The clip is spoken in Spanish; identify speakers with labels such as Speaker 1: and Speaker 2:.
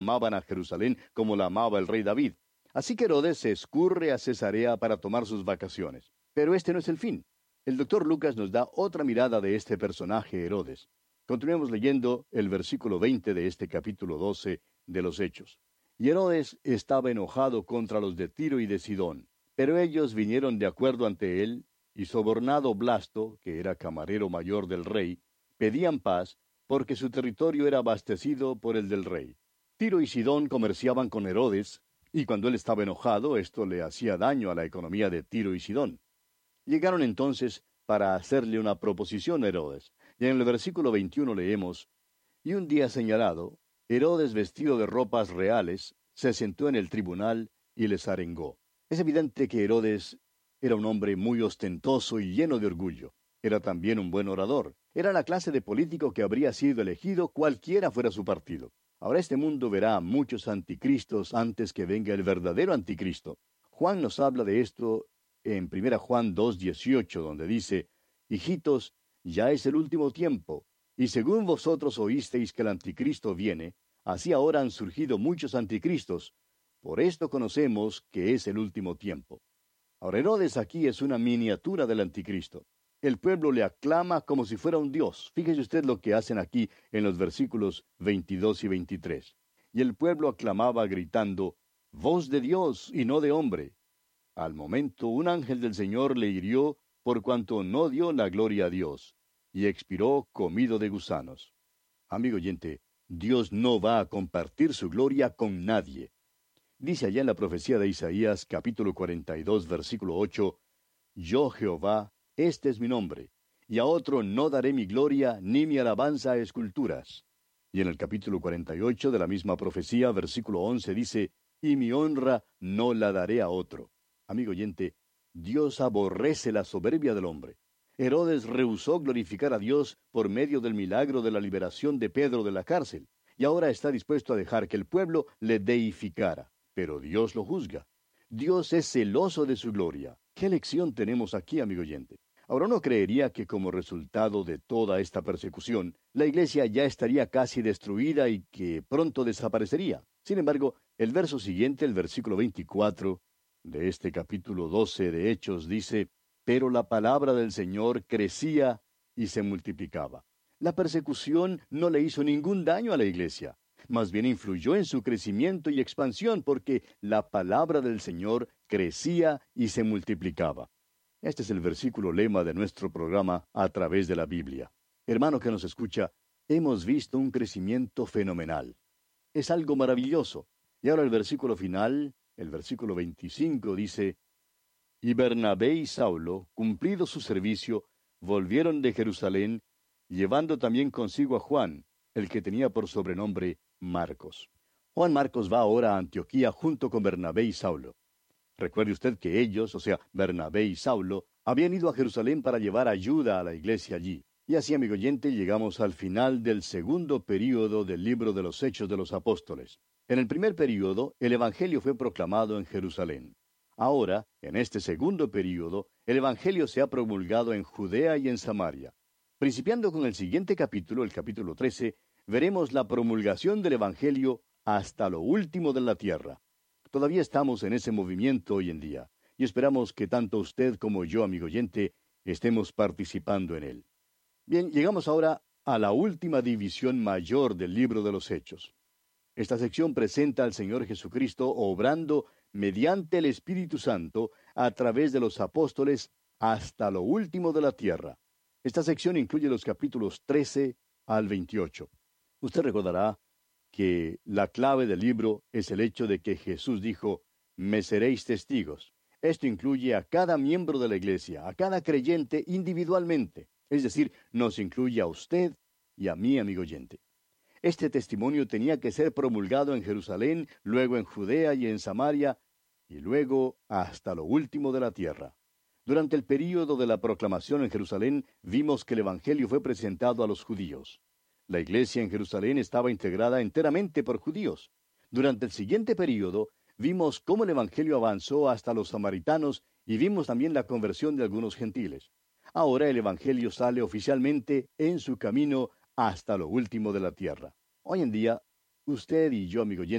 Speaker 1: amaban a Jerusalén como la amaba el rey David. Así que Herodes se escurre a Cesarea para tomar sus vacaciones. Pero este no es el fin. El doctor Lucas nos da otra mirada de este personaje Herodes. Continuemos leyendo el versículo 20 de este capítulo 12 de los Hechos. Y Herodes estaba enojado contra los de Tiro y de Sidón, pero ellos vinieron de acuerdo ante él, y sobornado Blasto, que era camarero mayor del rey, pedían paz, porque su territorio era abastecido por el del rey. Tiro y Sidón comerciaban con Herodes, y cuando él estaba enojado, esto le hacía daño a la economía de Tiro y Sidón. Llegaron entonces para hacerle una proposición a Herodes, y en el versículo 21 leemos, y un día señalado, Herodes, vestido de ropas reales, se sentó en el tribunal y les arengó. Es evidente que Herodes era un hombre muy ostentoso y lleno de orgullo. Era también un buen orador. Era la clase de político que habría sido elegido cualquiera fuera su partido. Ahora este mundo verá a muchos anticristos antes que venga el verdadero anticristo. Juan nos habla de esto en 1 Juan 2:18, donde dice, hijitos, ya es el último tiempo, y según vosotros oísteis que el anticristo viene, así ahora han surgido muchos anticristos. Por esto conocemos que es el último tiempo. Ahora Herodes aquí es una miniatura del anticristo. El pueblo le aclama como si fuera un dios. Fíjese usted lo que hacen aquí en los versículos 22 y 23. Y el pueblo aclamaba gritando, voz de Dios y no de hombre. Al momento un ángel del Señor le hirió por cuanto no dio la gloria a Dios, y expiró comido de gusanos. Amigo oyente, Dios no va a compartir su gloria con nadie. Dice allá en la profecía de Isaías, capítulo 42, versículo 8, yo Jehová, este es mi nombre, y a otro no daré mi gloria ni mi alabanza a esculturas. Y en el capítulo 48 de la misma profecía, versículo 11 dice, y mi honra no la daré a otro. Amigo oyente, Dios aborrece la soberbia del hombre. Herodes rehusó glorificar a Dios por medio del milagro de la liberación de Pedro de la cárcel, y ahora está dispuesto a dejar que el pueblo le deificara. Pero Dios lo juzga. Dios es celoso de su gloria. ¿Qué lección tenemos aquí, amigo oyente? Ahora uno creería que como resultado de toda esta persecución, la iglesia ya estaría casi destruida y que pronto desaparecería. Sin embargo, el verso siguiente, el versículo 24 de este capítulo 12 de Hechos dice, pero la palabra del Señor crecía y se multiplicaba. La persecución no le hizo ningún daño a la iglesia. Más bien influyó en su crecimiento y expansión porque la palabra del Señor crecía y se multiplicaba. Este es el versículo lema de nuestro programa A través de la Biblia. Hermano que nos escucha, hemos visto un crecimiento fenomenal. Es algo maravilloso. Y ahora el versículo final, el versículo 25 dice, y Bernabé y Saulo, cumplido su servicio, volvieron de Jerusalén, llevando también consigo a Juan, el que tenía por sobrenombre Marcos. Juan Marcos va ahora a Antioquía junto con Bernabé y Saulo. Recuerde usted que ellos, o sea, Bernabé y Saulo, habían ido a Jerusalén para llevar ayuda a la iglesia allí. Y así, amigo oyente, llegamos al final del segundo período del libro de los Hechos de los Apóstoles. En el primer período, el Evangelio fue proclamado en Jerusalén. Ahora, en este segundo período, el Evangelio se ha promulgado en Judea y en Samaria. Principiando con el siguiente capítulo, el capítulo 13, veremos la promulgación del Evangelio hasta lo último de la tierra. Todavía estamos en ese movimiento hoy en día, y esperamos que tanto usted como yo, amigo oyente, estemos participando en él. Bien, llegamos ahora a la última división mayor del libro de los Hechos. Esta sección presenta al Señor Jesucristo obrando mediante el Espíritu Santo a través de los apóstoles hasta lo último de la tierra. Esta sección incluye los capítulos 13 al 28. Usted recordará que la clave del libro es el hecho de que Jesús dijo, me seréis testigos. Esto incluye a cada miembro de la iglesia, a cada creyente individualmente. Es decir, nos incluye a usted y a mí, amigo oyente. Este testimonio tenía que ser promulgado en Jerusalén, luego en Judea y en Samaria, y luego hasta lo último de la tierra. Durante el período de la proclamación en Jerusalén, vimos que el Evangelio fue presentado a los judíos. La iglesia en Jerusalén estaba integrada enteramente por judíos. Durante el siguiente período, vimos cómo el Evangelio avanzó hasta los samaritanos y vimos también la conversión de algunos gentiles. Ahora el Evangelio sale oficialmente en su camino hasta lo último de la tierra. Hoy en día, usted y yo, amigo oyente,